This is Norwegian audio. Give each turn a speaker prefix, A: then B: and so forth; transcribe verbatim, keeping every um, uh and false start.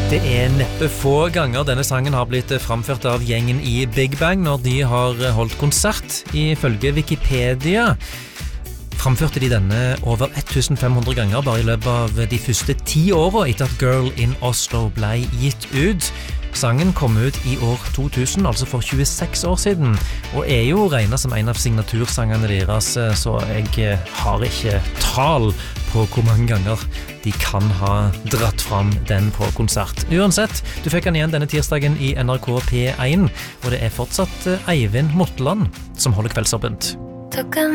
A: Det er neppe få ganger denne sangen har blitt framført av gjengen i Big Bang når de har holdt konsert. Ifølge Wikipedia framførte de denne over fem hundre ganger bare i løpet av de første ti årene etter at Girl in Oslo ble gitt ut. Sangen kom ut i år to tusen, altså for tjueseks år siden, og er jo regnet som en av signatursangene deres, så jeg har ikke tal på hvor mange ganger de kan ha dratt fram den på konsert. Uansett, du fikk den igjen denne tirsdagen i N R K P én, og det er fortsatt Eivind Motland som holder kveldsåpent.
B: Tok en